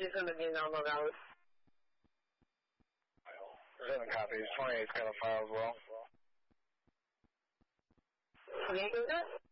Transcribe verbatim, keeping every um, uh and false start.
from the Vietnam route. Seven copies. twenty-eight's got a file as well. twenty-eight is it?